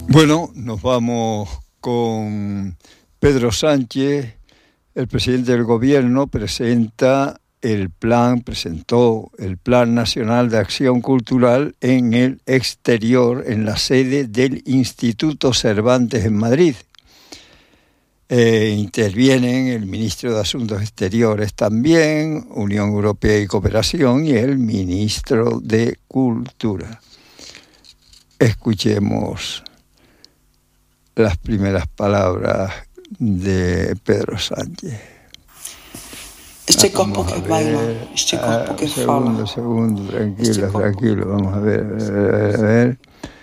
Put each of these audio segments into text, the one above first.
Bueno, nos vamos con Pedro Sánchez, el presidente del gobierno, presentó el Plan Nacional de Acción Cultural en el exterior, en la sede del Instituto Cervantes en Madrid. Intervienen el ministro de Asuntos Exteriores también, Unión Europea y Cooperación, y el ministro de Cultura. Escuchemos las primeras palabras de Pedro Sánchez. Este cuerpo que baila, este cuerpo que fala. Segundo, tranquilo, vamos a ver.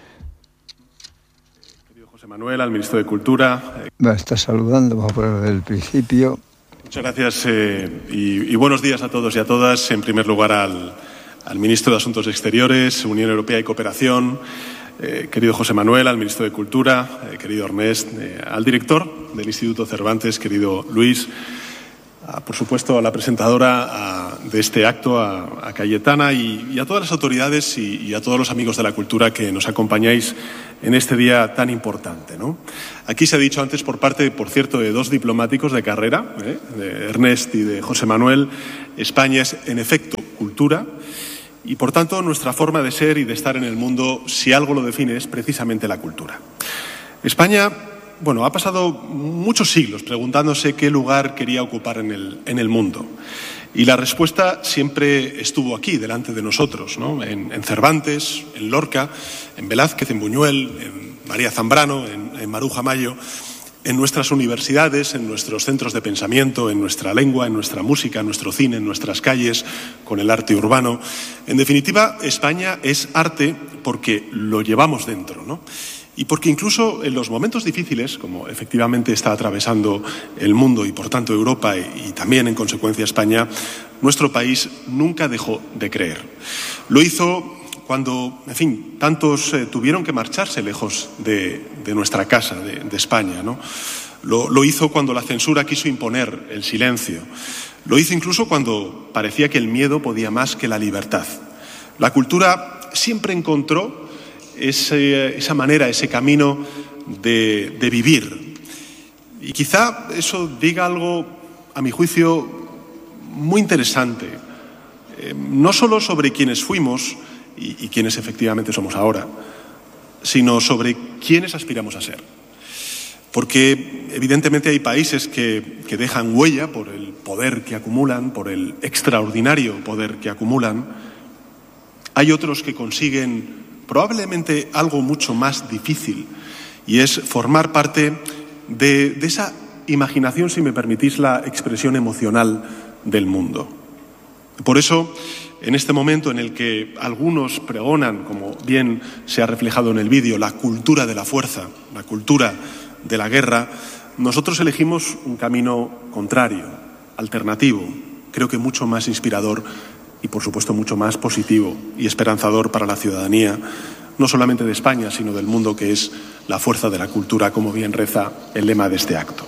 Querido José Manuel, al ministro de Cultura. Me está saludando, vamos a poner desde el principio. Muchas gracias y buenos días a todos y a todas. En primer lugar al ministro de Asuntos Exteriores, Unión Europea y Cooperación, querido José Manuel, al ministro de Cultura, querido Ernest, al director del Instituto Cervantes, querido Luis, por supuesto a la presentadora de este acto, a Cayetana, y a todas las autoridades y a todos los amigos de la cultura que nos acompañáis en este día tan importante, ¿no? Aquí se ha dicho antes por parte, por cierto, de dos diplomáticos de carrera, de Ernest y de José Manuel, España es en efecto cultura. Y, por tanto, nuestra forma de ser y de estar en el mundo, si algo lo define, es precisamente la cultura. España, ha pasado muchos siglos preguntándose qué lugar quería ocupar en el mundo. Y la respuesta siempre estuvo aquí, delante de nosotros, ¿no? En Cervantes, en Lorca, en Velázquez, en Buñuel, en María Zambrano, en Maruja Mayo, en nuestras universidades, en nuestros centros de pensamiento, en nuestra lengua, en nuestra música, en nuestro cine, en nuestras calles, con el arte urbano. En definitiva, España es arte porque lo llevamos dentro, ¿no? Y porque incluso en los momentos difíciles, como efectivamente está atravesando el mundo y por tanto Europa y también en consecuencia España, nuestro país nunca dejó de creer. Lo hizo cuando, tantos tuvieron que marcharse lejos de nuestra casa, de España, ¿no? Lo hizo cuando la censura quiso imponer el silencio. Lo hizo incluso cuando parecía que el miedo podía más que la libertad. La cultura siempre encontró esa manera, ese camino de vivir. Y quizá eso diga algo, a mi juicio, muy interesante, no solo sobre quienes fuimos y quienes efectivamente somos ahora, sino sobre quiénes aspiramos a ser. Porque evidentemente hay países que dejan huella por el poder que acumulan, por el extraordinario poder que acumulan. Hay otros que consiguen probablemente algo mucho más difícil, y es formar parte de esa imaginación, si me permitís la expresión emocional, del mundo. Por eso, en este momento en el que algunos pregonan, como bien se ha reflejado en el vídeo, la cultura de la fuerza, la cultura de la guerra, nosotros elegimos un camino contrario, alternativo, creo que mucho más inspirador y, por supuesto, mucho más positivo y esperanzador para la ciudadanía, no solamente de España, sino del mundo, que es la fuerza de la cultura, como bien reza el lema de este acto.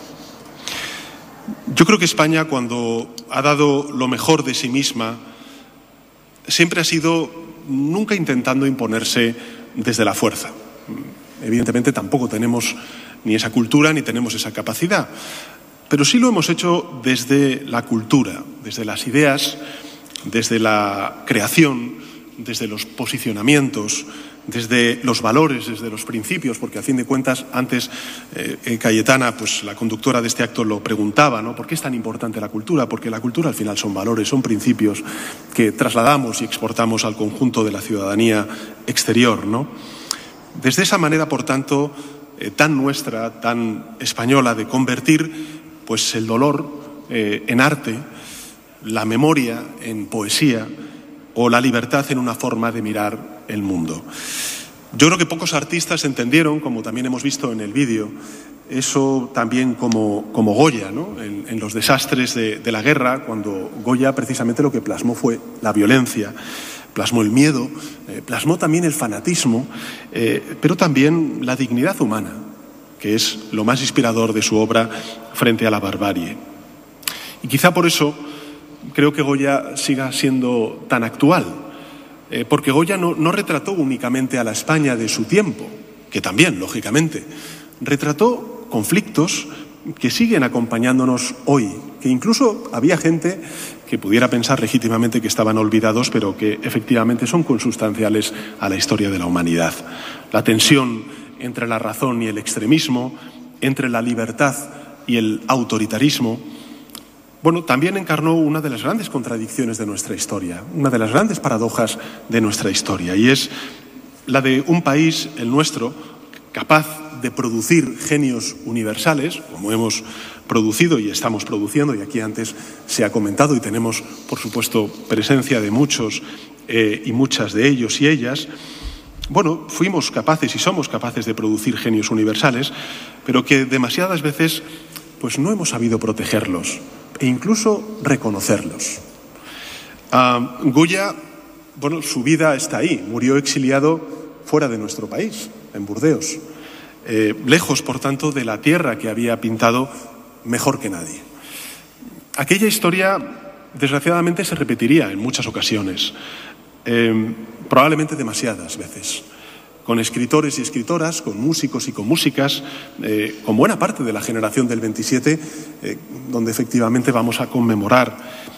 Yo creo que España, cuando ha dado lo mejor de sí misma, siempre ha sido nunca intentando imponerse desde la fuerza. Evidentemente tampoco tenemos ni esa cultura ni tenemos esa capacidad, pero sí lo hemos hecho desde la cultura, desde las ideas, desde la creación, desde los posicionamientos, desde los valores, desde los principios, porque a fin de cuentas antes Cayetana, pues la conductora de este acto, lo preguntaba, ¿no? ¿Por qué es tan importante la cultura? Porque la cultura al final son valores, son principios que trasladamos y exportamos al conjunto de la ciudadanía exterior, ¿no? Desde esa manera, por tanto, tan nuestra, tan española, de convertir pues el dolor en arte, la memoria en poesía o la libertad en una forma de mirar el mundo. Yo creo que pocos artistas entendieron, como también hemos visto en el vídeo, eso también como Goya, ¿no? En los desastres de la guerra, cuando Goya precisamente lo que plasmó fue la violencia, plasmó el miedo, plasmó también el fanatismo, pero también la dignidad humana, que es lo más inspirador de su obra frente a la barbarie. Y quizá por eso creo que Goya siga siendo tan actual, porque Goya no retrató únicamente a la España de su tiempo, que también, lógicamente. Retrató conflictos que siguen acompañándonos hoy, que incluso había gente que pudiera pensar legítimamente que estaban olvidados, pero que efectivamente son consustanciales a la historia de la humanidad. La tensión entre la razón y el extremismo, entre la libertad y el autoritarismo, bueno, también encarnó una de las grandes contradicciones de nuestra historia, una de las grandes paradojas de nuestra historia, y es la de un país, el nuestro, capaz de producir genios universales, como hemos producido y estamos produciendo, y aquí antes se ha comentado y tenemos, por supuesto, presencia de muchos y muchas de ellos y ellas. Bueno, fuimos capaces y somos capaces de producir genios universales, pero que demasiadas veces pues no hemos sabido protegerlos e incluso reconocerlos. Goya, bueno, su vida está ahí, murió exiliado fuera de nuestro país, en Burdeos, lejos, por tanto, de la tierra que había pintado mejor que nadie. Aquella historia, desgraciadamente, se repetiría en muchas ocasiones, probablemente demasiadas veces, con escritores y escritoras, con músicos y con músicas, con buena parte de la generación del 27, donde efectivamente vamos a conmemorar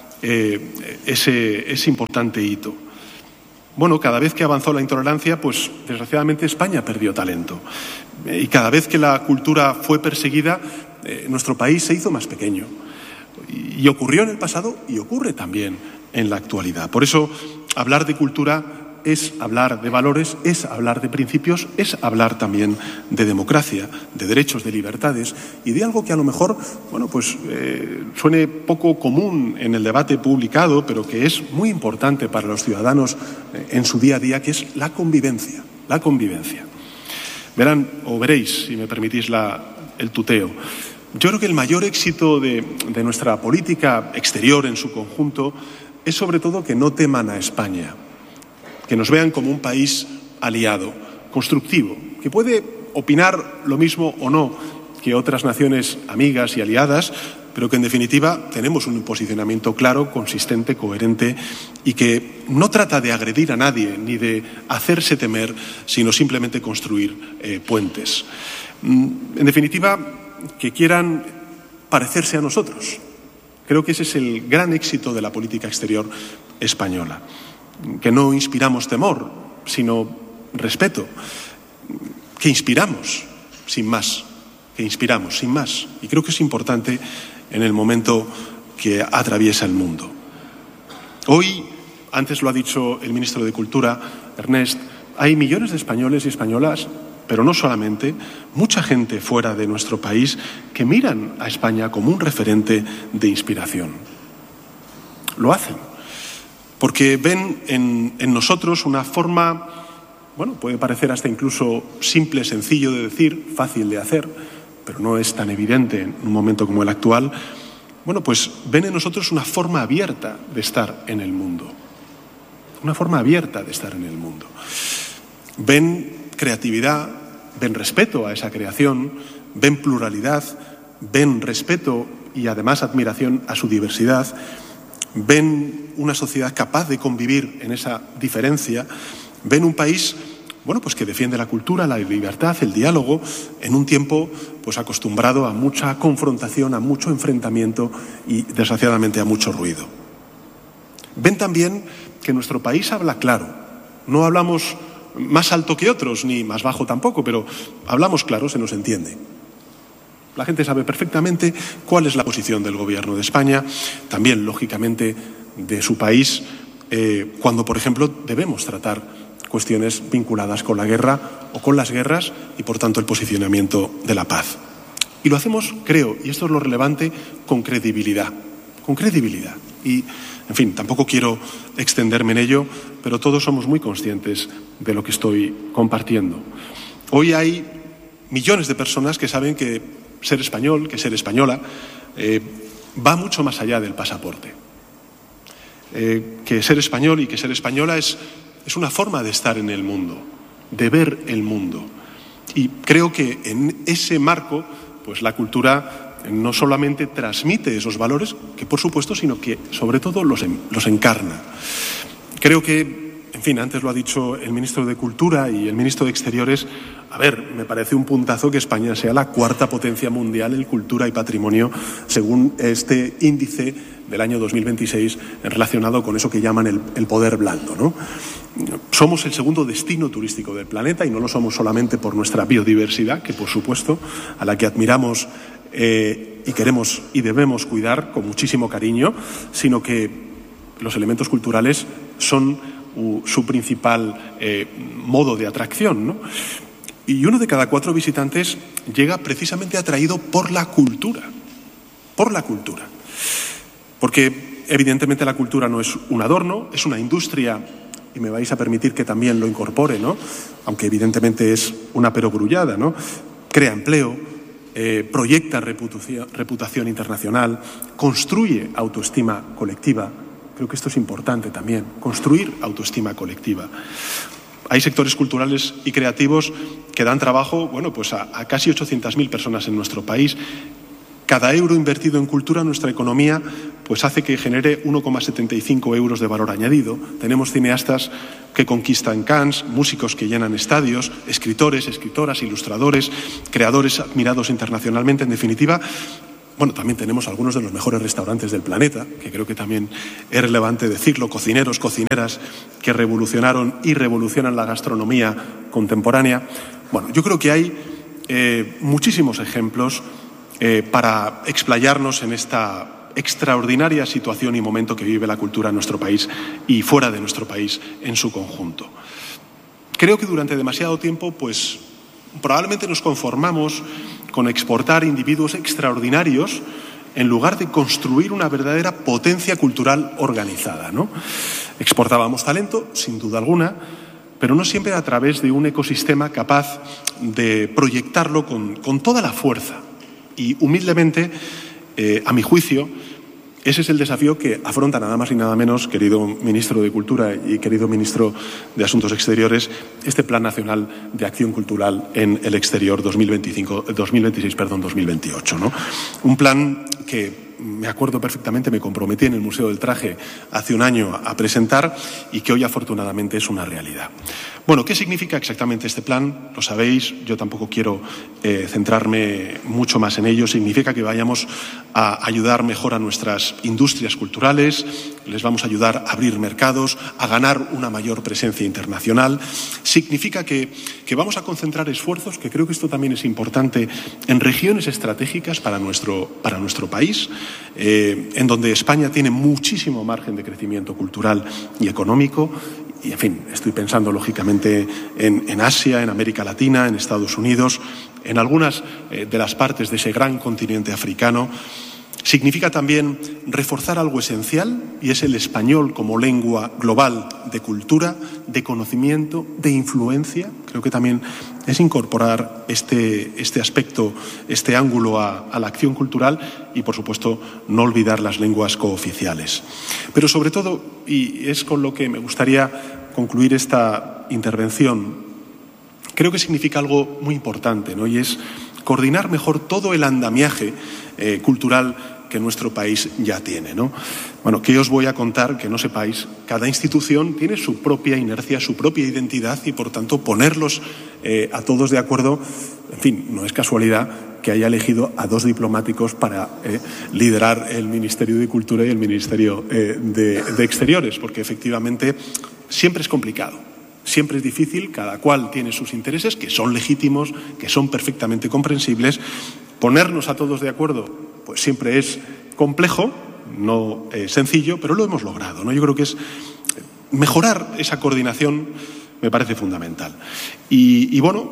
ese importante hito. Bueno, cada vez que avanzó la intolerancia, pues desgraciadamente España perdió talento. Y cada vez que la cultura fue perseguida, nuestro país se hizo más pequeño. Y ocurrió en el pasado y ocurre también en la actualidad. Por eso, hablar de cultura es hablar de valores, es hablar de principios, es hablar también de democracia, de derechos, de libertades y de algo que a lo mejor, bueno, pues suene poco común en el debate publicado, pero que es muy importante para los ciudadanos en su día a día, que es la convivencia. La convivencia. Verán, o veréis, si me permitís el tuteo, yo creo que el mayor éxito de nuestra política exterior en su conjunto es sobre todo que no teman a España, que nos vean como un país aliado, constructivo, que puede opinar lo mismo o no que otras naciones amigas y aliadas, pero que en definitiva tenemos un posicionamiento claro, consistente, coherente y que no trata de agredir a nadie ni de hacerse temer, sino simplemente construir puentes. En definitiva, que quieran parecerse a nosotros. Creo que ese es el gran éxito de la política exterior española. Que no inspiramos temor, sino respeto, que inspiramos sin más, y creo que es importante en el momento que atraviesa el mundo. Hoy, antes lo ha dicho el ministro de Cultura, Ernest, hay millones de españoles y españolas, pero no solamente, mucha gente fuera de nuestro país que miran a España como un referente de inspiración. Lo hacen. Porque ven en nosotros una forma, bueno, puede parecer hasta incluso simple, sencillo de decir, fácil de hacer, pero no es tan evidente en un momento como el actual. Bueno, pues ven en nosotros una forma abierta de estar en el mundo. Una forma abierta de estar en el mundo. Ven creatividad, ven respeto a esa creación, ven pluralidad, ven respeto y además admiración a su diversidad. Ven una sociedad capaz de convivir en esa diferencia, ven un país, bueno, pues que defiende la cultura, la libertad, el diálogo, en un tiempo pues acostumbrado a mucha confrontación, a mucho enfrentamiento y desgraciadamente a mucho ruido. Ven también que nuestro país habla claro, no hablamos más alto que otros, ni más bajo tampoco, pero hablamos claro, se nos entiende. La gente sabe perfectamente cuál es la posición del Gobierno de España, también, lógicamente, de su país, cuando, por ejemplo, debemos tratar cuestiones vinculadas con la guerra o con las guerras y, por tanto, el posicionamiento de la paz. Y lo hacemos, creo, y esto es lo relevante, con credibilidad. Con credibilidad. Y, en fin, tampoco quiero extenderme en ello, pero todos somos muy conscientes de lo que estoy compartiendo. Hoy hay millones de personas que saben que ser español, que ser española, va mucho más allá del pasaporte. Que ser español y que ser española es una forma de estar en el mundo, de ver el mundo. Y creo que en ese marco, pues la cultura no solamente transmite esos valores, que por supuesto, sino que sobre todo los encarna. Creo que en fin, antes lo ha dicho el ministro de Cultura y el ministro de Exteriores. A ver, me parece un puntazo que España sea la cuarta potencia mundial en cultura y patrimonio, según este índice del año 2026 relacionado con eso que llaman el poder blando, ¿no? Somos el segundo destino turístico del planeta y no lo somos solamente por nuestra biodiversidad, que por supuesto, a la que admiramos y queremos y debemos cuidar con muchísimo cariño, sino que los elementos culturales son su principal modo de atracción, ¿no? Y 1 de cada 4 visitantes llega precisamente atraído por la cultura. Por la cultura. Porque evidentemente la cultura no es un adorno, es una industria, y me vais a permitir que también lo incorpore, ¿no? Aunque evidentemente es una perogrullada, ¿no? Crea empleo, proyecta reputación internacional, construye autoestima colectiva. Creo que esto es importante también, construir autoestima colectiva. Hay sectores culturales y creativos que dan trabajo, bueno, pues a casi 800.000 personas en nuestro país. Cada euro invertido en cultura en nuestra economía pues hace que genere 1,75 euros de valor añadido. Tenemos cineastas que conquistan Cannes, músicos que llenan estadios, escritores, escritoras, ilustradores, creadores admirados internacionalmente. En definitiva, bueno, también tenemos algunos de los mejores restaurantes del planeta, que creo que también es relevante decirlo, cocineros, cocineras que revolucionaron y revolucionan la gastronomía contemporánea. Bueno, yo creo que hay muchísimos ejemplos para explayarnos en esta extraordinaria situación y momento que vive la cultura en nuestro país y fuera de nuestro país en su conjunto. Creo que durante demasiado tiempo, pues probablemente nos conformamos con exportar individuos extraordinarios en lugar de construir una verdadera potencia cultural organizada, ¿no? Exportábamos talento, sin duda alguna, pero no siempre a través de un ecosistema capaz de proyectarlo con toda la fuerza. Y humildemente, a mi juicio, ese es el desafío que afronta nada más y nada menos, querido ministro de Cultura y querido ministro de Asuntos Exteriores, este Plan Nacional de Acción Cultural en el Exterior 2026-2028, ¿no? Un plan que, me acuerdo perfectamente, me comprometí en el Museo del Traje hace un año a presentar y que hoy afortunadamente es una realidad. Bueno, ¿qué significa exactamente este plan? Lo sabéis, yo tampoco quiero centrarme mucho más en ello. Significa que vayamos a ayudar mejor a nuestras industrias culturales, les vamos a ayudar a abrir mercados, a ganar una mayor presencia internacional. Significa que vamos a concentrar esfuerzos, que creo que esto también es importante, en regiones estratégicas para nuestro país, en donde España tiene muchísimo margen de crecimiento cultural y económico. Y, en fin, estoy pensando, lógicamente, en Asia, en América Latina, en Estados Unidos, en algunas de las partes de ese gran continente africano. Significa también reforzar algo esencial, y es el español como lengua global de cultura, de conocimiento, de influencia. Creo que también es incorporar este aspecto, este ángulo a la acción cultural y, por supuesto, no olvidar las lenguas cooficiales. Pero sobre todo, y es con lo que me gustaría concluir esta intervención, creo que significa algo muy importante, ¿no? Y es coordinar mejor todo el andamiaje cultural que nuestro país ya tiene, ¿no? Bueno, ¿qué os voy a contar que no sepáis? Cada institución tiene su propia inercia, su propia identidad y, por tanto, ponerlos a todos de acuerdo, en fin, no es casualidad que haya elegido a 2 diplomáticos para liderar el Ministerio de Cultura y el Ministerio de Exteriores, porque efectivamente siempre es complicado. Siempre es difícil, cada cual tiene sus intereses, que son legítimos, que son perfectamente comprensibles. Ponernos a todos de acuerdo pues siempre es complejo, no sencillo, pero lo hemos logrado, ¿no? Yo creo que es mejorar esa coordinación, me parece fundamental. Y bueno,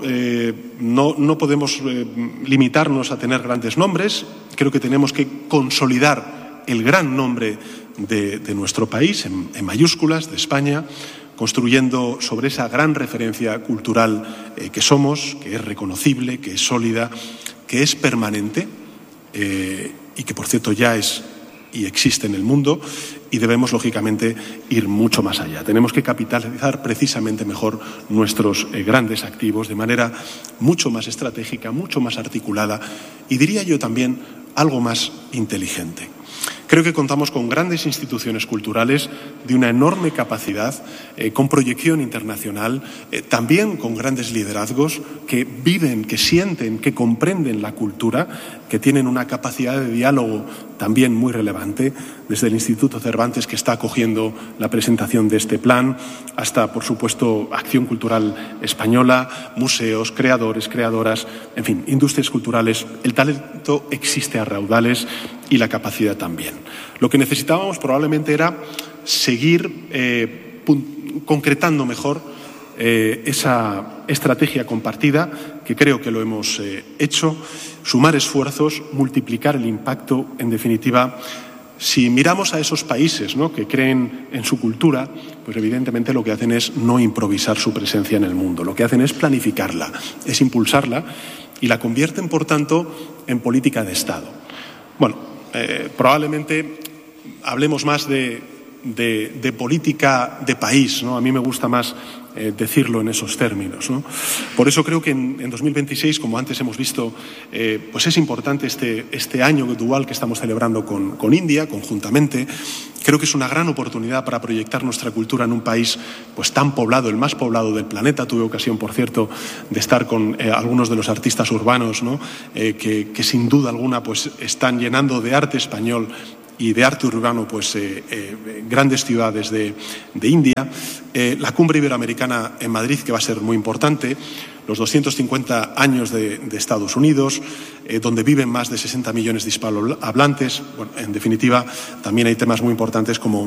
no podemos limitarnos a tener grandes nombres. Creo que tenemos que consolidar el gran nombre de nuestro país, en mayúsculas, de España, construyendo sobre esa gran referencia cultural que somos, que es reconocible, que es sólida, que es permanente, y que, por cierto, ya es y existe en el mundo, y debemos, lógicamente, ir mucho más allá. Tenemos que capitalizar precisamente mejor nuestros grandes activos de manera mucho más estratégica, mucho más articulada y, diría yo, también algo más inteligente. Creo que contamos con grandes instituciones culturales de una enorme capacidad, con proyección internacional, también con grandes liderazgos que viven, que sienten, que comprenden la cultura, que tienen una capacidad de diálogo también muy relevante, desde el Instituto Cervantes, que está acogiendo la presentación de este plan, hasta, por supuesto, Acción Cultural Española, museos, creadores, creadoras, en fin, industrias culturales. El talento existe a raudales y la capacidad también. Lo que necesitábamos probablemente era seguir concretando mejor esa estrategia compartida, que creo que lo hemos hecho, sumar esfuerzos, multiplicar el impacto. En definitiva, si miramos a esos países, ¿no?, que creen en su cultura, pues evidentemente lo que hacen es no improvisar su presencia en el mundo, lo que hacen es planificarla, es impulsarla y la convierten, por tanto, en política de Estado. Bueno, probablemente hablemos más de política de país, ¿no? A mí me gusta más decirlo en esos términos, ¿no? Por eso creo que en 2026, como antes hemos visto, pues es importante este año dual que estamos celebrando con India conjuntamente. Creo que es una gran oportunidad para proyectar nuestra cultura en un país pues tan poblado, el más poblado del planeta. Tuve ocasión, por cierto, de estar con algunos de los artistas urbanos, ¿no?, que sin duda alguna pues están llenando de arte español y de arte urbano pues grandes ciudades de India, la cumbre iberoamericana en Madrid, que va a ser muy importante, los 250 años de Estados Unidos, donde viven más de 60 millones de hispanohablantes. Bueno, en definitiva, también hay temas muy importantes como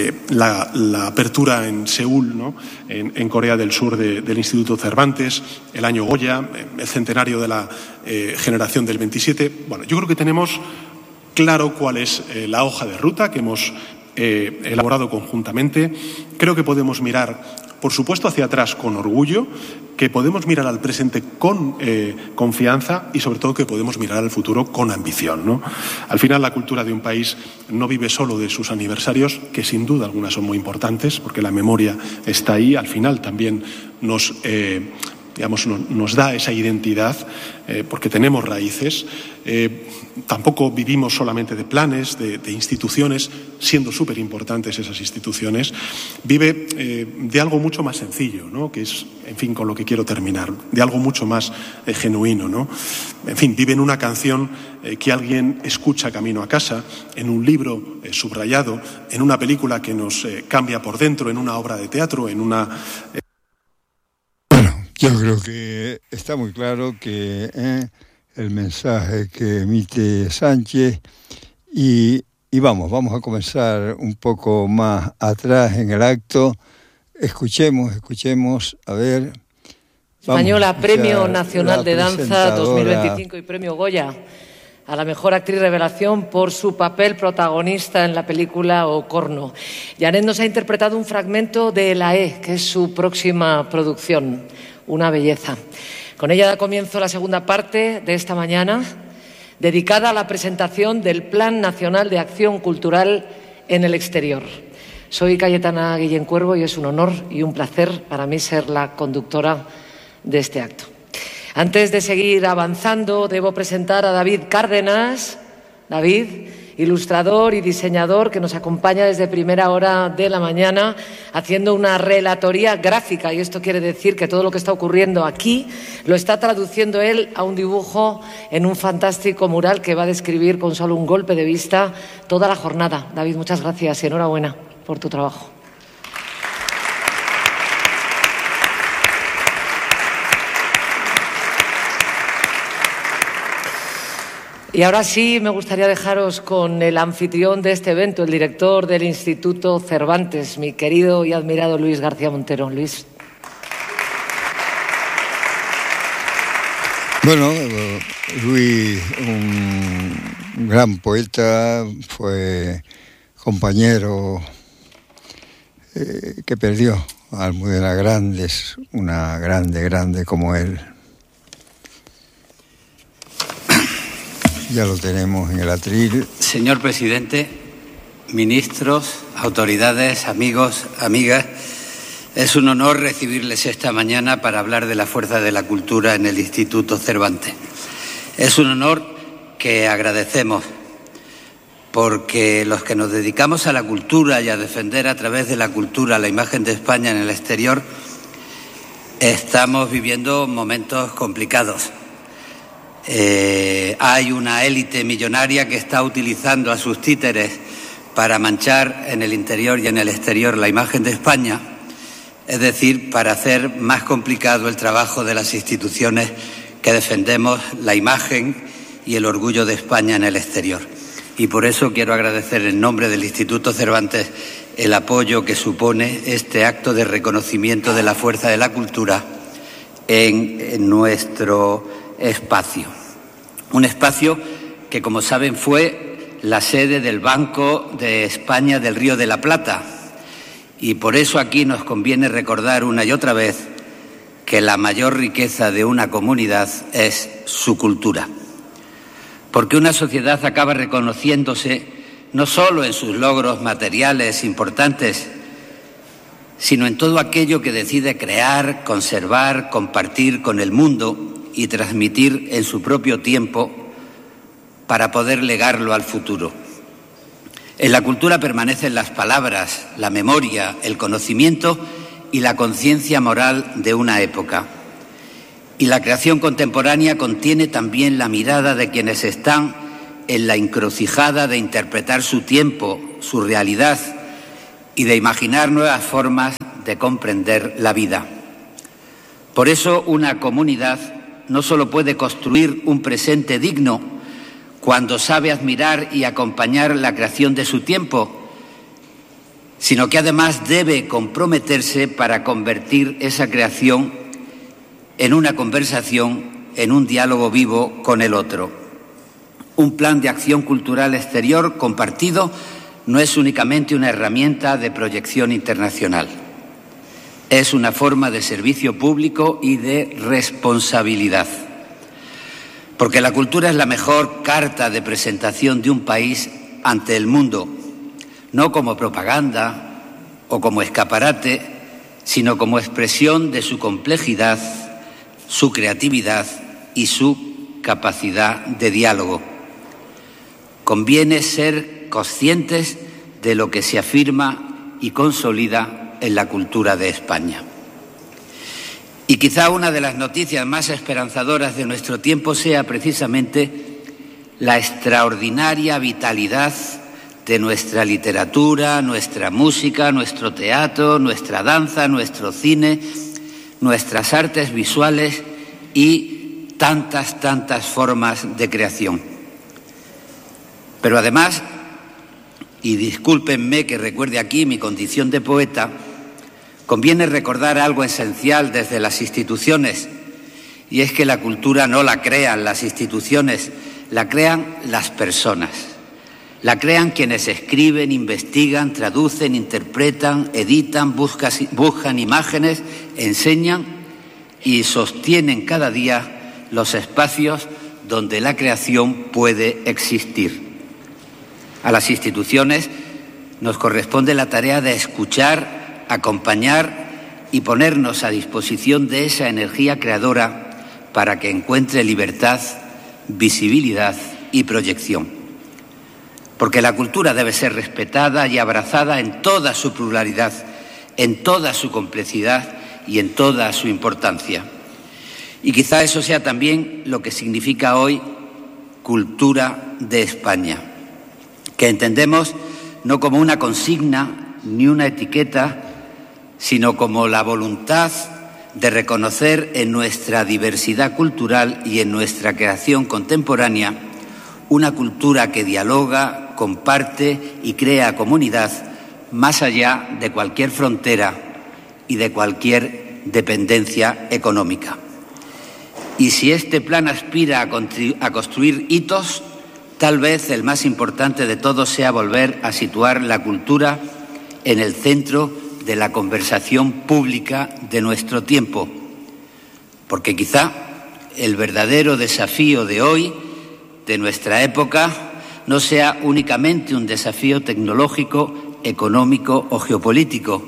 la apertura en Seúl, ¿no?, en Corea del Sur, del Instituto Cervantes, el año Goya, el centenario de la generación del 27. Bueno, yo creo que tenemos claro cuál es la hoja de ruta que hemos elaborado conjuntamente. Creo que podemos mirar, por supuesto, hacia atrás con orgullo, que podemos mirar al presente con confianza y, sobre todo, que podemos mirar al futuro con ambición, ¿no? Al final, la cultura de un país no vive solo de sus aniversarios, que sin duda algunas son muy importantes, porque la memoria está ahí. Al final también nos da esa identidad, porque tenemos raíces. Tampoco vivimos solamente de planes, de instituciones, siendo súper importantes esas instituciones. Vive de algo mucho más sencillo, ¿no?, que es, en fin, con lo que quiero terminar, de algo mucho más genuino, ¿no? En fin, vive en una canción que alguien escucha camino a casa, en un libro subrayado, en una película que nos cambia por dentro, en una obra de teatro, en una... Yo creo que está muy claro que el mensaje que emite Sánchez y vamos a comenzar un poco más atrás en el acto. Escuchemos, a ver. Española, Premio Nacional de Danza 2025 y Premio Goya a la mejor actriz revelación por su papel protagonista en la película Ocorno. Janet nos ha interpretado un fragmento de La E, que es su próxima producción. Una belleza. Con ella da comienzo la segunda parte de esta mañana, dedicada a la presentación del Plan Nacional de Acción Cultural en el Exterior. Soy Cayetana Guillén Cuervo y es un honor y un placer para mí ser la conductora de este acto. Antes de seguir avanzando, debo presentar a David Cárdenas. David, ilustrador y diseñador que nos acompaña desde primera hora de la mañana haciendo una relatoría gráfica, y esto quiere decir que todo lo que está ocurriendo aquí lo está traduciendo él a un dibujo en un fantástico mural que va a describir con solo un golpe de vista toda la jornada. David, muchas gracias y enhorabuena por tu trabajo. Y ahora sí, me gustaría dejaros con el anfitrión de este evento, el director del Instituto Cervantes, mi querido y admirado Luis García Montero. Luis. Bueno, Luis, un gran poeta, fue compañero que perdió a Almudena Grandes, una grande como él. Ya lo tenemos en el atril. Señor presidente, ministros, autoridades, amigos, amigas, es un honor recibirles esta mañana para hablar de la fuerza de la cultura en el Instituto Cervantes. Es un honor que agradecemos porque los que nos dedicamos a la cultura y a defender a través de la cultura la imagen de España en el exterior, estamos viviendo momentos complicados. Hay una élite millonaria que está utilizando a sus títeres para manchar en el interior y en el exterior la imagen de España, es decir, para hacer más complicado el trabajo de las instituciones que defendemos la imagen y el orgullo de España en el exterior. Y por eso quiero agradecer en nombre del Instituto Cervantes el apoyo que supone este acto de reconocimiento de la fuerza de la cultura en nuestro espacio. Un espacio que, como saben, fue la sede del Banco de España del Río de la Plata. Y por eso aquí nos conviene recordar una y otra vez que la mayor riqueza de una comunidad es su cultura. Porque una sociedad acaba reconociéndose no solo en sus logros materiales importantes, sino en todo aquello que decide crear, conservar, compartir con el mundo y transmitir en su propio tiempo para poder legarlo al futuro. En la cultura permanecen las palabras, la memoria, el conocimiento y la conciencia moral de una época. Y la creación contemporánea contiene también la mirada de quienes están en la encrucijada de interpretar su tiempo, su realidad y de imaginar nuevas formas de comprender la vida. Por eso una comunidad no solo puede construir un presente digno cuando sabe admirar y acompañar la creación de su tiempo, sino que además debe comprometerse para convertir esa creación en una conversación, en un diálogo vivo con el otro. Un plan de acción cultural exterior compartido no es únicamente una herramienta de proyección internacional. Es una forma de servicio público y de responsabilidad. Porque la cultura es la mejor carta de presentación de un país ante el mundo, no como propaganda o como escaparate, sino como expresión de su complejidad, su creatividad y su capacidad de diálogo. Conviene ser conscientes de lo que se afirma y consolida en la cultura de España. Y quizá una de las noticias más esperanzadoras de nuestro tiempo sea precisamente la extraordinaria vitalidad de nuestra literatura, nuestra música, nuestro teatro, nuestra danza, nuestro cine, nuestras artes visuales y tantas formas de creación. Pero además, y discúlpenme que recuerde aquí mi condición de poeta, conviene recordar algo esencial desde las instituciones, y es que la cultura no la crean las instituciones, la crean las personas. La crean quienes escriben, investigan, traducen, interpretan, editan, buscan imágenes, enseñan y sostienen cada día los espacios donde la creación puede existir. A las instituciones nos corresponde la tarea de escuchar, acompañar y ponernos a disposición de esa energía creadora para que encuentre libertad, visibilidad y proyección. Porque la cultura debe ser respetada y abrazada en toda su pluralidad, en toda su complejidad y en toda su importancia. Y quizá eso sea también lo que significa hoy cultura de España, que entendemos no como una consigna ni una etiqueta, sino como la voluntad de reconocer en nuestra diversidad cultural y en nuestra creación contemporánea una cultura que dialoga, comparte y crea comunidad más allá de cualquier frontera y de cualquier dependencia económica. Y si este plan aspira a construir hitos, tal vez el más importante de todos sea volver a situar la cultura en el centro de la conversación pública de nuestro tiempo, porque quizá el verdadero desafío de hoy, de nuestra época, no sea únicamente un desafío tecnológico, económico o geopolítico,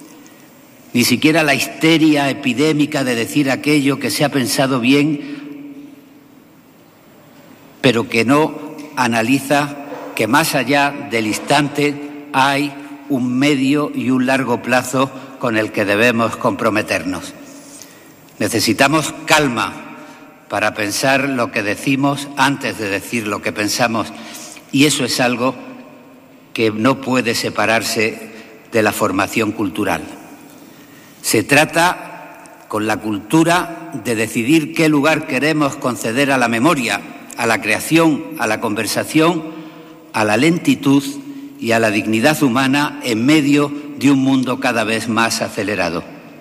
ni siquiera la histeria epidémica de decir aquello que se ha pensado bien, pero que no analiza que más allá del instante hay un medio y un largo plazo con el que debemos comprometernos. Necesitamos calma para pensar lo que decimos antes de decir lo que pensamos, y eso es algo que no puede separarse de la formación cultural. Se trata, con la cultura, de decidir qué lugar queremos conceder a la memoria, a la creación, a la conversación, a la lentitud y a la dignidad humana en medio de un mundo cada vez más acelerado.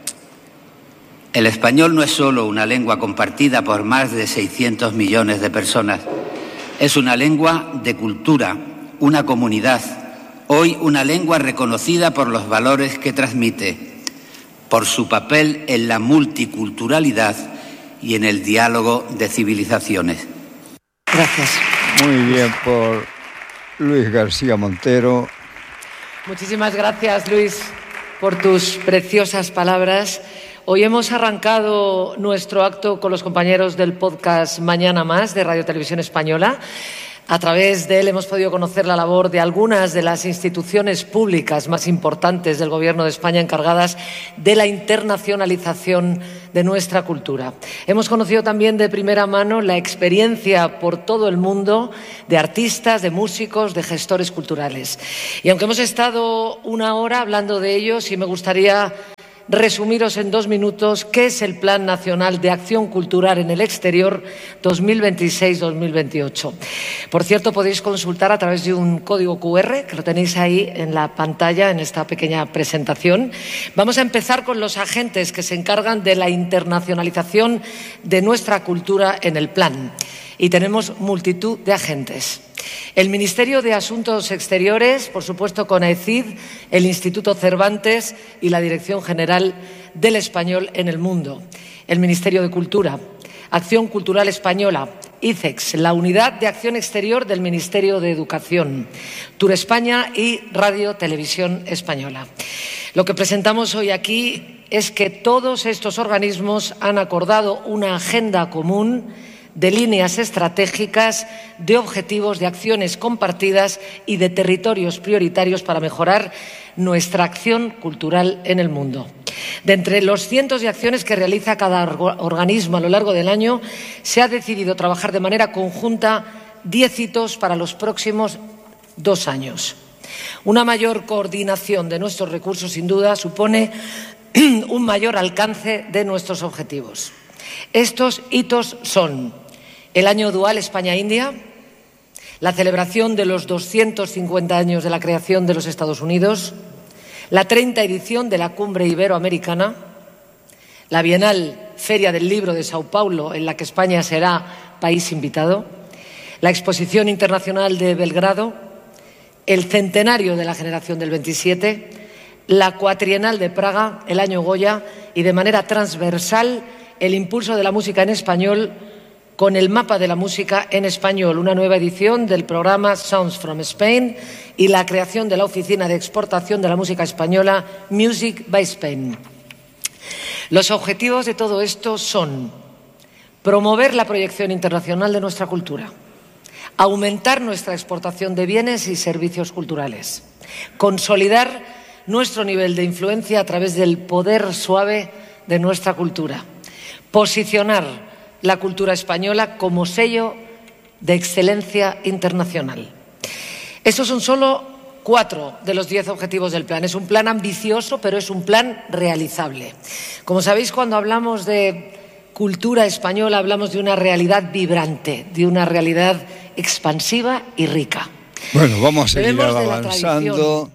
El español no es solo una lengua compartida por más de 600 millones de personas. Es una lengua de cultura, una comunidad, hoy una lengua reconocida por los valores que transmite, por su papel en la multiculturalidad y en el diálogo de civilizaciones. Gracias. Muy bien por Luis García Montero. Muchísimas gracias, Luis, por tus preciosas palabras. Hoy hemos arrancado nuestro acto con los compañeros del podcast Mañana Más de Radio Televisión Española. A través de él hemos podido conocer la labor de algunas de las instituciones públicas más importantes del Gobierno de España encargadas de la internacionalización de nuestra cultura. Hemos conocido también de primera mano la experiencia por todo el mundo de artistas, de músicos, de gestores culturales. Y aunque hemos estado una hora hablando de ellos, sí me gustaría resumiros en 2 minutos qué es el Plan Nacional de Acción Cultural en el Exterior 2026-2028. Por cierto, podéis consultar a través de un código QR, que lo tenéis ahí en la pantalla, en esta pequeña presentación. Vamos a empezar con los agentes que se encargan de la internacionalización de nuestra cultura en el plan. Y tenemos multitud de agentes. El Ministerio de Asuntos Exteriores, por supuesto con AECID, el Instituto Cervantes y la Dirección General del Español en el Mundo. El Ministerio de Cultura, Acción Cultural Española, ICEX, la Unidad de Acción Exterior del Ministerio de Educación, Tour España y Radio Televisión Española. Lo que presentamos hoy aquí es que todos estos organismos han acordado una agenda común de líneas estratégicas, de objetivos, de acciones compartidas y de territorios prioritarios para mejorar nuestra acción cultural en el mundo. De entre los cientos de acciones que realiza cada organismo a lo largo del año, se ha decidido trabajar de manera conjunta 10 hitos para los próximos 2 años. Una mayor coordinación de nuestros recursos, sin duda, supone un mayor alcance de nuestros objetivos. Estos hitos son el Año Dual España-India, la celebración de los 250 años de la creación de los Estados Unidos, la 30ª edición de la Cumbre Iberoamericana, la Bienal Feria del Libro de Sao Paulo, en la que España será país invitado, la Exposición Internacional de Belgrado, el centenario de la generación del 27, la Cuatrienal de Praga, el Año Goya y, de manera transversal, el impulso de la música en español con el mapa de la música en español, una nueva edición del programa Sounds from Spain y la creación de la Oficina de Exportación de la Música Española Music by Spain. Los objetivos de todo esto son promover la proyección internacional de nuestra cultura, aumentar nuestra exportación de bienes y servicios culturales, consolidar nuestro nivel de influencia a través del poder suave de nuestra cultura, posicionar la cultura española como sello de excelencia internacional. Estos son solo 4 de los 10 objetivos del plan. Es un plan ambicioso, pero es un plan realizable. Como sabéis, cuando hablamos de cultura española, hablamos de una realidad vibrante, de una realidad expansiva y rica. Bueno, vamos a seguir avanzando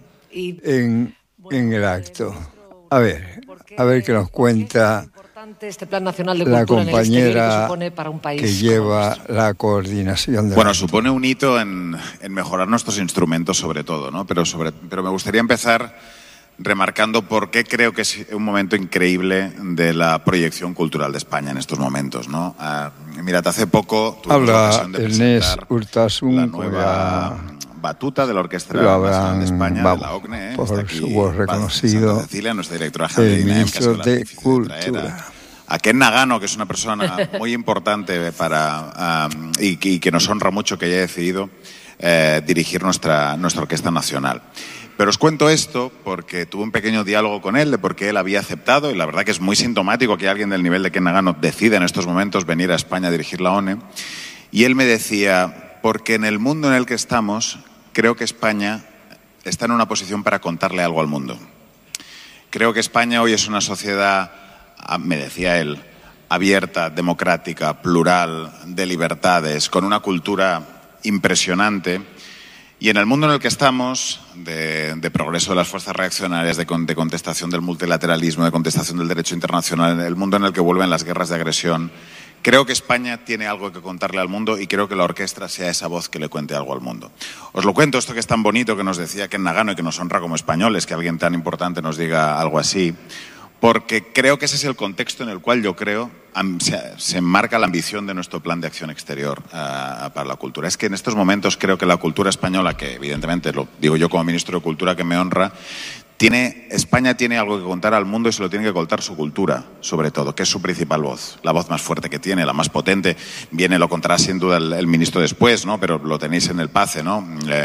en el acto. A ver qué nos cuenta este Plan Nacional de Cultura la compañera que supone para un país que lleva la coordinación de Bueno, supone un hito en mejorar nuestros instrumentos sobre todo, ¿no? Pero me gustaría empezar remarcando por qué creo que es un momento increíble de la proyección cultural de España en estos momentos, ¿no? Mirad, hace poco tuvimos la ocasión de presentar la nueva batuta de la Orquesta Nacional de España, de la OCNE, por está aquí su voz reconocido, Santa Cecilia, nuestra directora general el ministro de Cultura. A Ken Nagano, que es una persona muy importante y que nos honra mucho que haya decidido dirigir nuestra Orquesta Nacional. Pero os cuento esto porque tuve un pequeño diálogo con él de por qué él había aceptado, y la verdad que es muy sintomático que alguien del nivel de Ken Nagano decida en estos momentos venir a España a dirigir la ONE. Y él me decía, porque en el mundo en el que estamos, creo que España está en una posición para contarle algo al mundo. Creo que España hoy es una sociedad, me decía él, abierta, democrática, plural, de libertades, con una cultura impresionante. Y en el mundo en el que estamos, de progreso de las fuerzas reaccionarias, de contestación del multilateralismo, de contestación del derecho internacional, en el mundo en el que vuelven las guerras de agresión, creo que España tiene algo que contarle al mundo y creo que la orquesta sea esa voz que le cuente algo al mundo. Os lo cuento, esto que es tan bonito que nos decía Ken Nagano y que nos honra como españoles, que alguien tan importante nos diga algo así, porque creo que ese es el contexto en el cual yo creo se enmarca la ambición de nuestro plan de acción exterior para la cultura. Es que en estos momentos creo que la cultura española, que evidentemente lo digo yo como ministro de Cultura que me honra, España tiene algo que contar al mundo y se lo tiene que contar su cultura, sobre todo, que es su principal voz, la voz más fuerte que tiene, la más potente. Lo contará sin duda el ministro después, ¿no? Pero lo tenéis en el PACE, ¿no?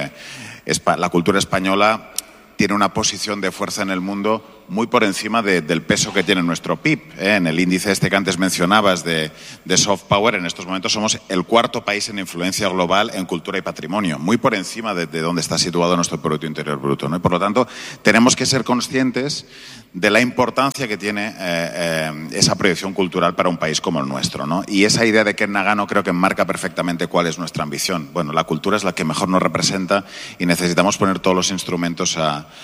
La cultura española tiene una posición de fuerza en el mundo muy por encima del peso que tiene nuestro PIB. En el índice este que antes mencionabas de soft power, en estos momentos somos el cuarto país en influencia global en cultura y patrimonio, muy por encima de donde está situado nuestro Producto Interior Bruto, ¿no? Y por lo tanto, tenemos que ser conscientes de la importancia que tiene esa proyección cultural para un país como el nuestro, ¿no? Y esa idea de Ken Nagano creo que enmarca perfectamente cuál es nuestra ambición. Bueno, la cultura es la que mejor nos representa y necesitamos poner todos los instrumentos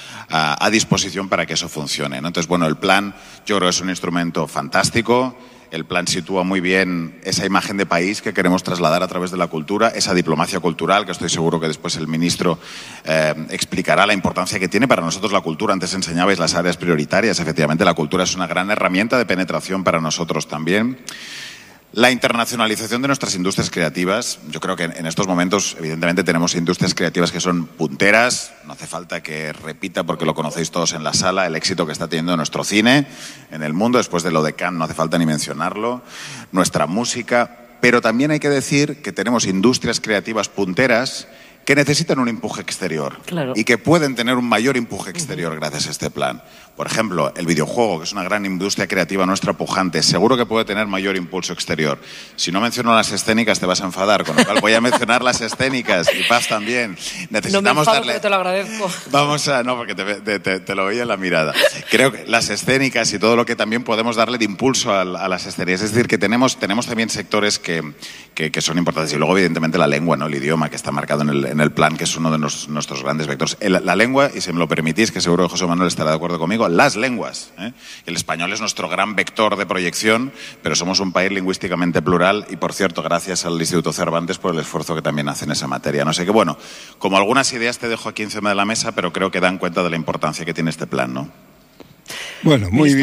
a disposición para que eso funcione, ¿no? Entonces, bueno, el plan yo creo que es un instrumento fantástico. El plan sitúa muy bien esa imagen de país que queremos trasladar a través de la cultura, esa diplomacia cultural, que estoy seguro que después el ministro explicará la importancia que tiene para nosotros la cultura. Antes enseñabais las áreas prioritarias. Efectivamente, la cultura es una gran herramienta de penetración para nosotros también. La internacionalización de nuestras industrias creativas. Yo creo que en estos momentos, evidentemente, tenemos industrias creativas que son punteras. No hace falta que repita, porque lo conocéis todos en la sala, el éxito que está teniendo nuestro cine en el mundo. Después de lo de Cannes, no hace falta ni mencionarlo. Nuestra música. Pero también hay que decir que tenemos industrias creativas punteras que necesitan un empuje exterior. Claro. Y que pueden tener un mayor empuje exterior gracias a este plan. Por ejemplo, el videojuego, que es una gran industria creativa nuestra pujante, seguro que puede tener mayor impulso exterior. Si no menciono las escénicas te vas a enfadar, con lo cual voy a mencionar las escénicas y Paz también. Necesitamos no me enfado, darle... pero te lo agradezco. No, porque te lo veía en la mirada. Creo que las escénicas y todo lo que también podemos darle de impulso a las escénicas. Es decir, que tenemos también sectores que son importantes. Y luego, evidentemente, la lengua, ¿no? El idioma, que está marcado en el plan, que es uno de nuestros grandes vectores. La lengua, y si me lo permitís, que seguro que José Manuel estará de acuerdo conmigo, las lenguas. El español es nuestro gran vector de proyección, pero somos un país lingüísticamente plural y, por cierto, gracias al Instituto Cervantes por el esfuerzo que también hace en esa materia. No sé qué, bueno, como algunas ideas te dejo aquí encima de la mesa, pero creo que dan cuenta de la importancia que tiene este plan, ¿no? Bueno, muy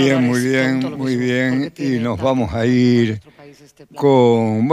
bien, y nos vamos a ir con,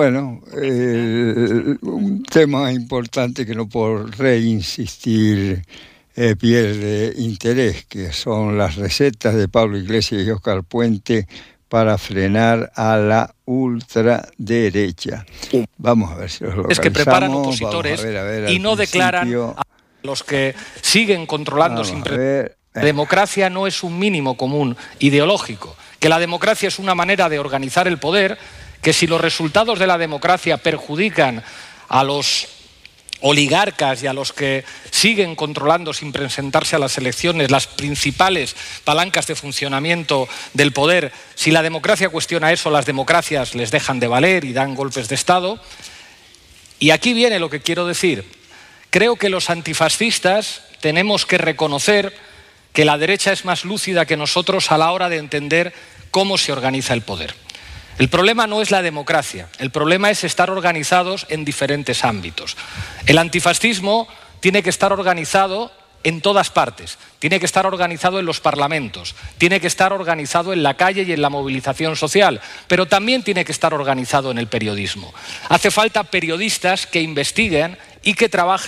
un tema importante que no por reinsistir pierde interés, que son las recetas de Pablo Iglesias y Óscar Puente para frenar a la ultraderecha. Vamos a ver si los localizamos. Es que preparan opositores y no declaran a los que siguen controlando sin La democracia no es un mínimo común ideológico, que la democracia es una manera de organizar el poder, que si los resultados de la democracia perjudican a los oligarcas y a los que siguen controlando sin presentarse a las elecciones las principales palancas de funcionamiento del poder, si la democracia cuestiona eso, las democracias les dejan de valer y dan golpes de Estado. Y aquí viene lo que quiero decir. Creo que los antifascistas tenemos que reconocer que la derecha es más lúcida que nosotros a la hora de entender cómo se organiza el poder. El problema no es la democracia, el problema es estar organizados en diferentes ámbitos. El antifascismo tiene que estar organizado en todas partes, tiene que estar organizado en los parlamentos, tiene que estar organizado en la calle y en la movilización social, pero también tiene que estar organizado en el periodismo. Hace falta periodistas que investiguen y que trabajen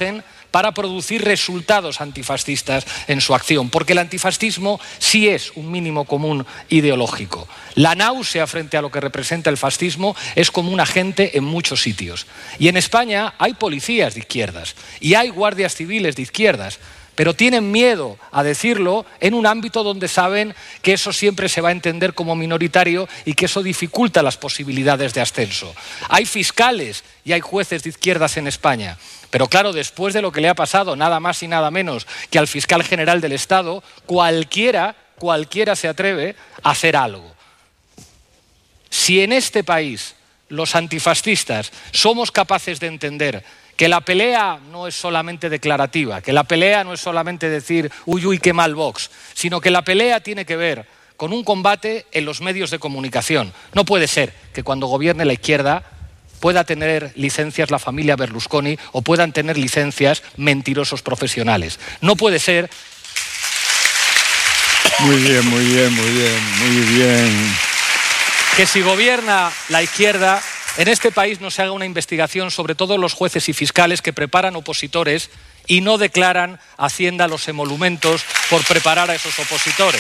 para producir resultados antifascistas en su acción, porque el antifascismo sí es un mínimo común ideológico. La náusea frente a lo que representa el fascismo es como un agente en muchos sitios. Y en España hay policías de izquierdas y hay guardias civiles de izquierdas, pero tienen miedo a decirlo en un ámbito donde saben que eso siempre se va a entender como minoritario y que eso dificulta las posibilidades de ascenso. Hay fiscales y hay jueces de izquierdas en España, pero claro, después de lo que le ha pasado, nada más y nada menos que al fiscal general del Estado, cualquiera se atreve a hacer algo. Si en este país los antifascistas somos capaces de entender que la pelea no es solamente declarativa, que la pelea no es solamente decir uy, uy, qué mal Vox, sino que la pelea tiene que ver con un combate en los medios de comunicación. No puede ser que cuando gobierne la izquierda pueda tener licencias la familia Berlusconi o puedan tener licencias mentirosos profesionales. No puede ser... Muy bien. Que si gobierna la izquierda, en este país no se haga una investigación sobre todos los jueces y fiscales que preparan opositores y no declaran a Hacienda los emolumentos por preparar a esos opositores.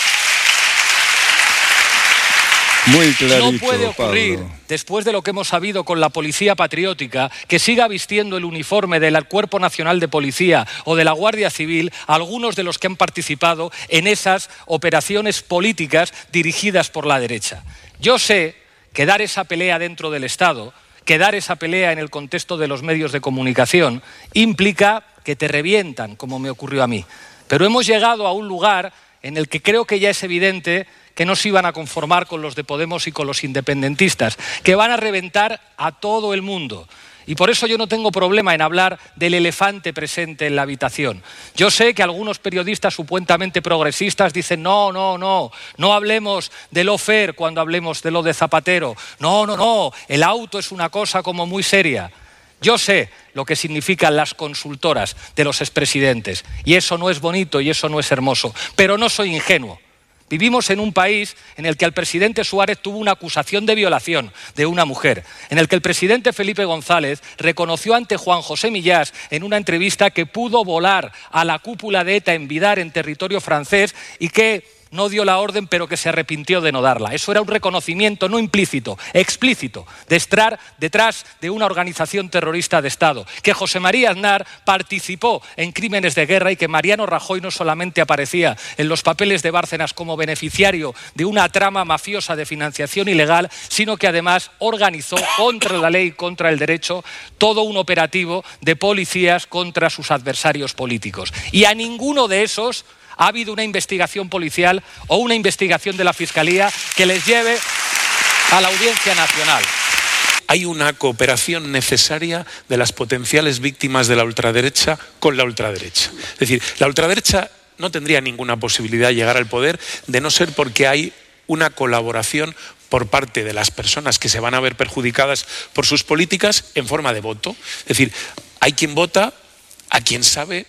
Muy clarito, no puede ocurrir, Pablo, después de lo que hemos sabido con la policía patriótica, que siga vistiendo el uniforme del Cuerpo Nacional de Policía o de la Guardia Civil algunos de los que han participado en esas operaciones políticas dirigidas por la derecha. Yo sé que dar esa pelea dentro del Estado, que dar esa pelea en el contexto de los medios de comunicación, implica que te revientan, como me ocurrió a mí. Pero hemos llegado a un lugar en el que creo que ya es evidente que no se iban a conformar con los de Podemos y con los independentistas, que van a reventar a todo el mundo. Y por eso yo no tengo problema en hablar del elefante presente en la habitación. Yo sé que algunos periodistas supuestamente progresistas dicen no hablemos de lawfare cuando hablemos de lo de Zapatero. No, el auto es una cosa como muy seria. Yo sé lo que significan las consultoras de los expresidentes y eso no es bonito y eso no es hermoso, pero no soy ingenuo. Vivimos en un país en el que el presidente Suárez tuvo una acusación de violación de una mujer, en el que el presidente Felipe González reconoció ante Juan José Millás en una entrevista que pudo volar a la cúpula de ETA en Vidar, en territorio francés, y que no dio la orden, pero que se arrepintió de no darla. Eso era un reconocimiento no implícito, explícito, de estar detrás de una organización terrorista de Estado, que José María Aznar participó en crímenes de guerra y que Mariano Rajoy no solamente aparecía en los papeles de Bárcenas como beneficiario de una trama mafiosa de financiación ilegal, sino que además organizó contra la ley, contra el derecho, todo un operativo de policías contra sus adversarios políticos. Y a ninguno de esos ha habido una investigación policial o una investigación de la Fiscalía que les lleve a la Audiencia Nacional. Hay una cooperación necesaria de las potenciales víctimas de la ultraderecha con la ultraderecha. Es decir, la ultraderecha no tendría ninguna posibilidad de llegar al poder de no ser porque hay una colaboración por parte de las personas que se van a ver perjudicadas por sus políticas en forma de voto. Es decir, hay quien vota a quien sabe,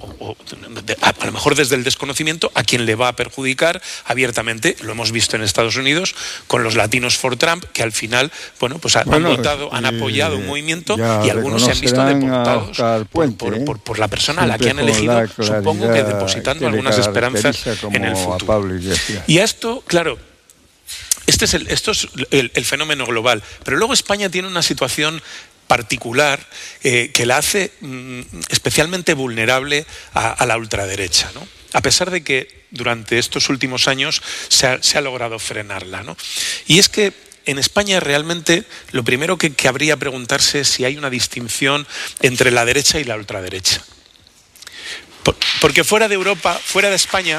a lo mejor desde el desconocimiento, a quien le va a perjudicar abiertamente. Lo hemos visto en Estados Unidos con los latinos for Trump, que al final han apoyado un movimiento y algunos se han visto deportados por la persona a la que han elegido, supongo que depositando algunas esperanzas en el futuro. Y a esto, claro, esto es el fenómeno global, pero luego España tiene una situación particular que la hace especialmente vulnerable a la ultraderecha, ¿no? A pesar de que durante estos últimos años se ha logrado frenarla, ¿no? Y es que en España realmente lo primero que habría que preguntarse es si hay una distinción entre la derecha y la ultraderecha. Porque fuera de Europa, fuera de España,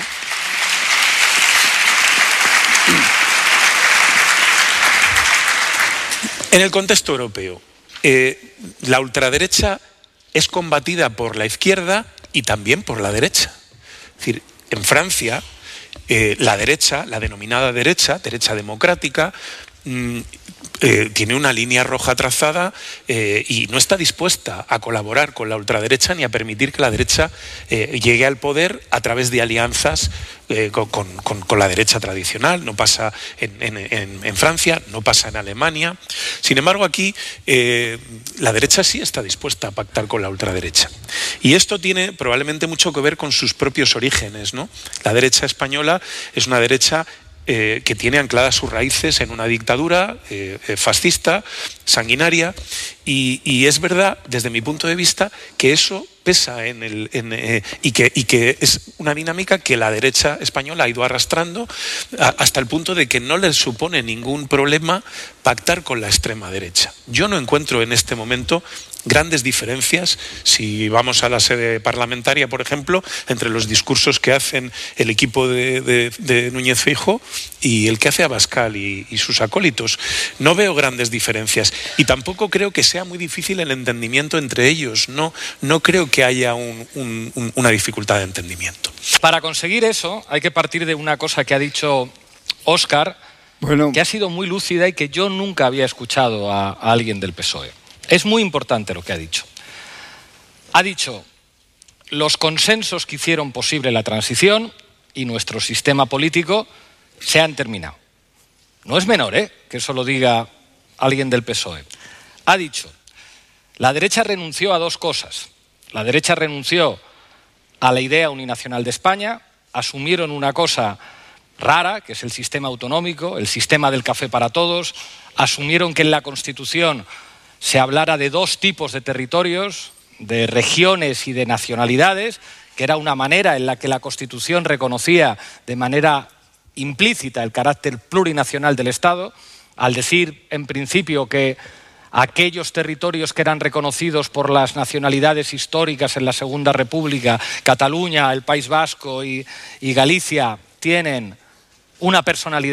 en el contexto europeo, la ultraderecha es combatida por la izquierda y también por la derecha. Es decir, en Francia, la derecha, la denominada derecha democrática, tiene una línea roja trazada y no está dispuesta a colaborar con la ultraderecha ni a permitir que la derecha llegue al poder a través de alianzas con la derecha tradicional. No pasa en Francia, no pasa en Alemania. Sin embargo, aquí la derecha sí está dispuesta a pactar con la ultraderecha. Y esto tiene probablemente mucho que ver con sus propios orígenes, ¿no? La derecha española es una derecha que tiene ancladas sus raíces en una dictadura fascista, sanguinaria, y es verdad, desde mi punto de vista, que eso pesa y que es una dinámica que la derecha española ha ido arrastrando hasta el punto de que no les supone ningún problema pactar con la extrema derecha. Yo no encuentro en este momento grandes diferencias, si vamos a la sede parlamentaria, por ejemplo, entre los discursos que hacen el equipo de Núñez Feijóo y el que hace Abascal y sus acólitos. No veo grandes diferencias y tampoco creo que sea muy difícil el entendimiento entre ellos. No creo que haya una dificultad de entendimiento. Para conseguir eso hay que partir de una cosa que ha dicho Óscar, que ha sido muy lúcida y que yo nunca había escuchado a alguien del PSOE. Es muy importante lo que ha dicho. Ha dicho, los consensos que hicieron posible la transición y nuestro sistema político se han terminado. No es menor, que eso lo diga alguien del PSOE. Ha dicho, la derecha renunció a dos cosas. La derecha renunció a la idea uninacional de España, asumieron una cosa rara, que es el sistema autonómico, el sistema del café para todos, asumieron que en la Constitución se hablara de dos tipos de territorios, de regiones y de nacionalidades, que era una manera en la que la Constitución reconocía de manera implícita el carácter plurinacional del Estado, al decir en principio que aquellos territorios que eran reconocidos por las nacionalidades históricas en la Segunda República, Cataluña, el País Vasco y Galicia, tienen una personalidad